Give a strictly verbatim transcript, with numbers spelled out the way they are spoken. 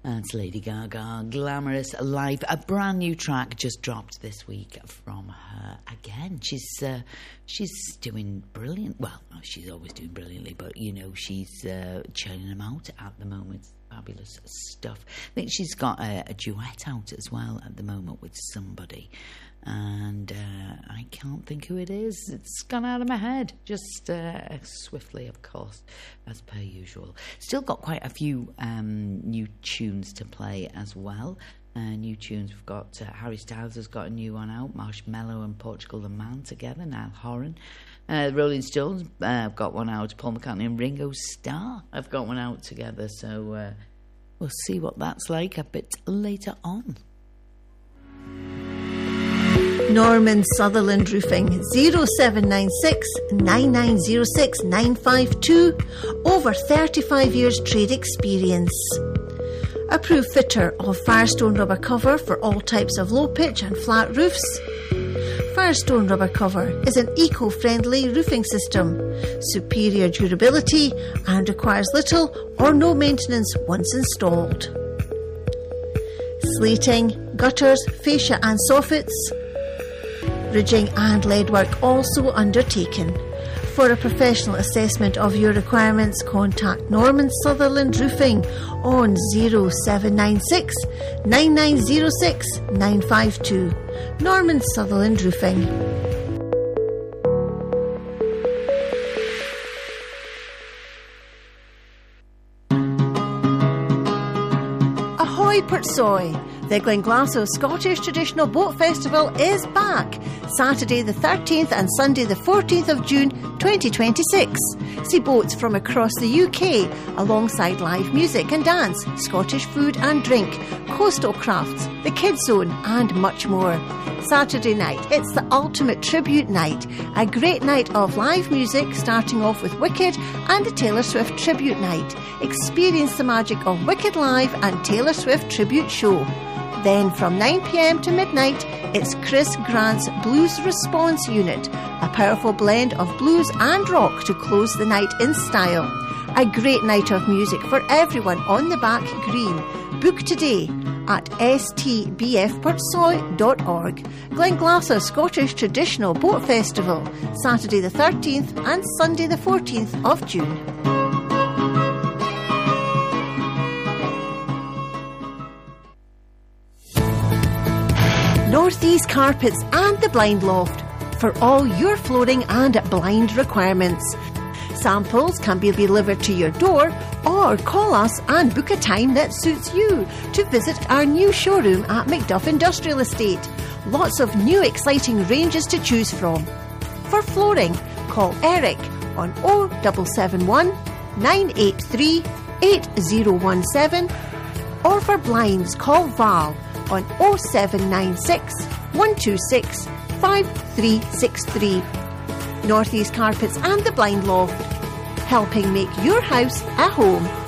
That's Lady Gaga, Glamorous Life. A brand new track just dropped this week from her again. She's uh, she's doing brilliant. Well, she's always doing brilliantly, but, you know, she's uh, churning them out at the moment. Fabulous stuff. I think she's got a, a duet out as well at the moment with somebody. And uh, I can't think who it is. It's gone out of my head just uh, swiftly, of course, as per usual. Still got quite a few um, new tunes to play as well. Uh, new tunes. We've got uh, Harry Styles has got a new one out. Marshmello and Portugal the Man together. Niall Horan. Uh, the Rolling Stones uh, have got one out. Paul McCartney and Ringo Starr have got one out together. So uh, we'll see what that's like a bit later on. Norman Sutherland Roofing, zero seven nine six, nine nine zero six, nine five two. Over thirty-five years trade experience. Approved fitter of Firestone rubber cover for all types of low pitch and flat roofs. Firestone rubber cover is an eco-friendly roofing system, superior durability and requires little or no maintenance once installed. Slating, gutters, fascia and soffits. Ridging and lead work also undertaken. For a professional assessment of your requirements, contact Norman Sutherland Roofing on zero seven nine six, nine nine zero six, nine five two. Norman Sutherland Roofing. Ahoy Portsoy! The Glenglassaugh Scottish Traditional Boat Festival is back, Saturday the thirteenth and Sunday the fourteenth of June twenty twenty-six. See boats from across the U K, alongside live music and dance, Scottish food and drink, coastal crafts, the Kids Zone and much more. Saturday night, it's the ultimate tribute night, a great night of live music starting off with Wicked and the Taylor Swift tribute night. Experience the magic of Wicked Live and Taylor Swift tribute show. Then from nine p.m. to midnight, it's Chris Grant's Blues Response Unit, a powerful blend of blues and rock to close the night in style. A great night of music for everyone on the back green. Book today at s t b f portsoy dot org. Glenglassaugh Scottish Traditional Boat Festival, Saturday the thirteenth and Sunday the fourteenth of June. Northeast Carpets and the Blind Loft for all your flooring and blind requirements. Samples can be delivered to your door or call us and book a time that suits you to visit our new showroom at Macduff Industrial Estate. Lots of new exciting ranges to choose from. For flooring, call Eric on oh seven seven one, nine eight three, eight oh one seven or for blinds, call Val on oh seven nine six, one two six, five three six three. Northeast Carpets and the Blind Loft, helping make your house a home.